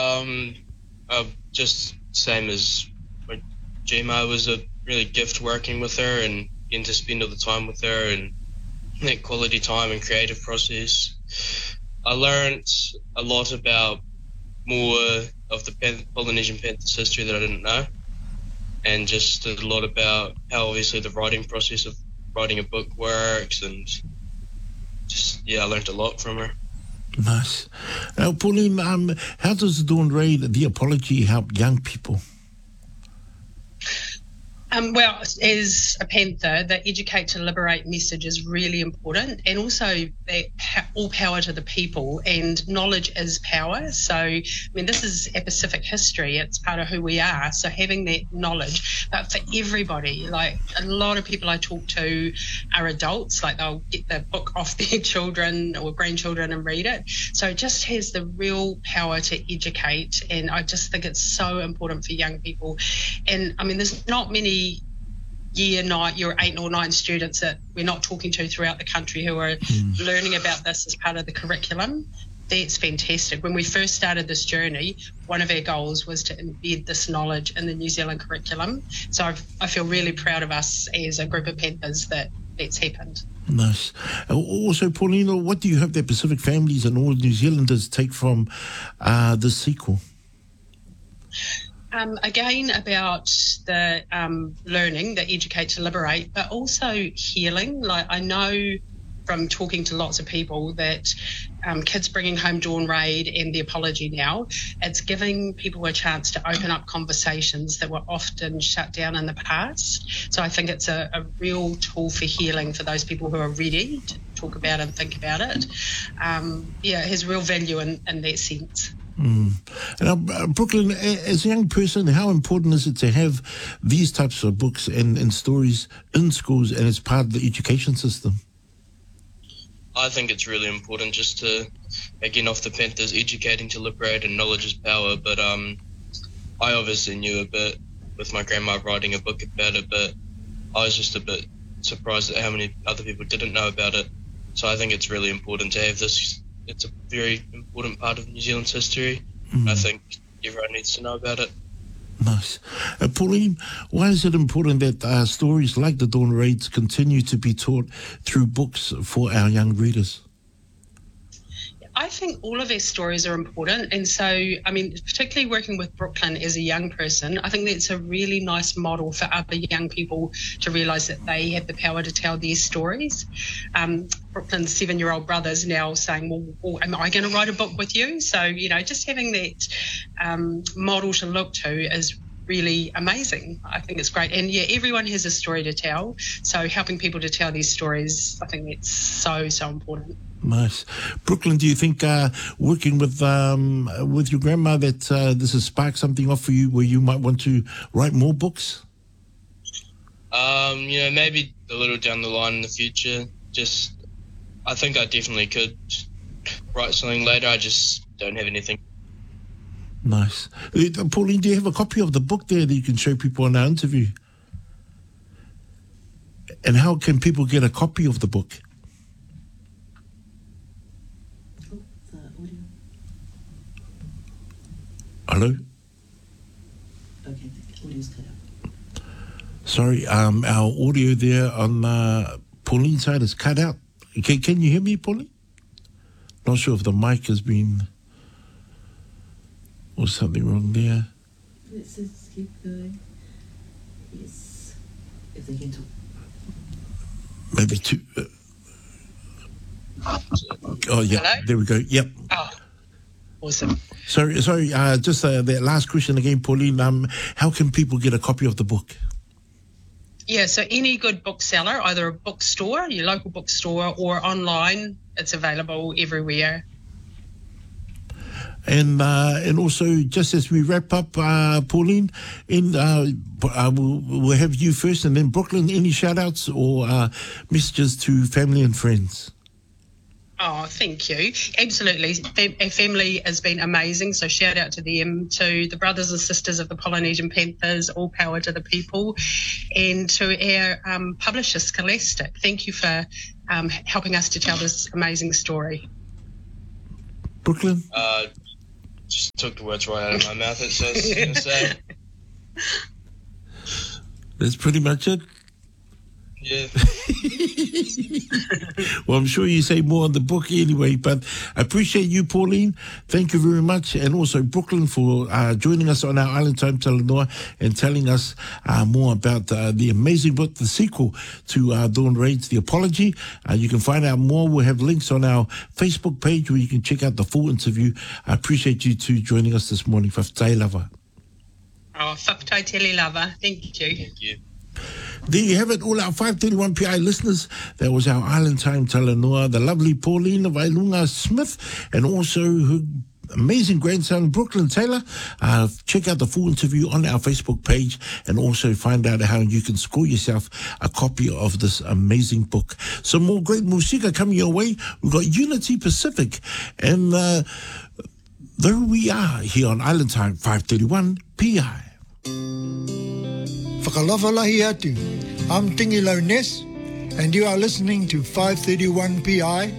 Just same as my Gma was a really gift working with her and getting to spend all the time with her and that quality time and creative process. I learned a lot about more of the Polynesian Panthers history that I didn't know, and just a lot about how obviously the writing process of writing a book works, and just, I learned a lot from her. Nice. Now, Pauline, how does Dawn Reid, The Apology, help young people? Well, as a Panther, the educate to liberate message is really important, and also that all power to the people, and knowledge is power. So, I mean, this is a Pacific history. It's part of who we are. So having that knowledge, but for everybody, like a lot of people I talk to are adults, like they'll get the book off their children or grandchildren and read it. So it just has the real power to educate, and I just think it's so important for young people. And I mean, there's not many year 8 or 9 students that we're not talking to throughout the country who are learning about this as part of the curriculum. That's fantastic. When we first started this journey, one of our goals was to embed this knowledge in the New Zealand curriculum. So I feel really proud of us as a group of Panthers that that's happened. Nice. Also, Paulina, what do you hope that Pacific families and all New Zealanders take from this sequel? Again, about the learning, the educate to liberate, but also healing. Like, I know from talking to lots of people that kids bringing home Dawn Reid and The Apology now, it's giving people a chance to open up conversations that were often shut down in the past. So I think it's a real tool for healing for those people who are ready to talk about it and think about it. It has real value in that sense. Now, Brooklyn, as a young person, how important is it to have these types of books and stories in schools and as part of the education system? I think it's really important just to, again, off the Panthers, educating to liberate and knowledge is power. But I obviously knew a bit with my grandma writing a book about it, but I was just a bit surprised at how many other people didn't know about it. So I think it's really important to have this. It's a very important part of New Zealand's history. I think everyone needs to know about it. Nice. Pauline, why is it important that stories like the Dawn Reids continue to be taught through books for our young readers? I think all of our stories are important. And so, I mean, particularly working with Brooklyn as a young person, I think that's a really nice model for other young people to realise that they have the power to tell their stories. Brooklyn's 7-year-old brother's now saying, well, am I going to write a book with you? So, just having that model to look to is really amazing. I think it's great. And everyone has a story to tell. So helping people to tell these stories, I think that's so, so important. Nice. Brooklyn, do you think working with your grandma that this has sparked something off for you where you might want to write more books? Maybe a little down the line in the future. I think I definitely could write something later. I just don't have anything. Nice. Pauline, do you have a copy of the book there that you can show people in our interview? And how can people get a copy of the book? Hello? Okay, the audio's cut out. Sorry, our audio there on Pauline's side is cut out. Can you hear me, Pauline? Not sure if the mic has been... or something wrong there. Let's just keep going. Yes. If they can talk. Maybe two... yeah, Hello? There we go. Yep. Oh, awesome. Sorry. Just that last question again, Pauline. How can people get a copy of the book? Yeah, so any good bookseller, either a bookstore, your local bookstore, or online, it's available everywhere. And also, just as we wrap up, Pauline, we'll have you first, and then Brooklyn. Any shout-outs or messages to family and friends? Oh, thank you. Absolutely. Our family has been amazing, so shout out to them, to the brothers and sisters of the Polynesian Panthers, all power to the people, and to our publisher, Scholastic. Thank you for helping us to tell this amazing story. Brooklyn? Just took the words right out of my mouth. It says, so, That's pretty much it. yeah. Well, I'm sure you say more in the book anyway, but I appreciate you, Pauline. Thank you very much. And also Brooklyn for joining us on our Island Time Talanoa and telling us more about the amazing book, the sequel to Dawn Raids, The Apology. You can find out more. We'll have links on our Facebook page where you can check out the full interview. I appreciate you two joining us this morning. Whaftai lava. Oh, whakatau tele lava. Thank you. Thank you. There you have it, all our 531 PI listeners. That was our Island Time Talanoa, the lovely Pauline of Ailunga Smith, and also her amazing grandson, Brooklyn Taylor. Check out the full interview on our Facebook page and also find out how you can score yourself a copy of this amazing book. Some more great musika coming your way. We've got Unity Pacific, and there we are here on Island Time 531 PI. Whakalawalahi atu. I'm Tingi Lowness, and you are listening to 531 PI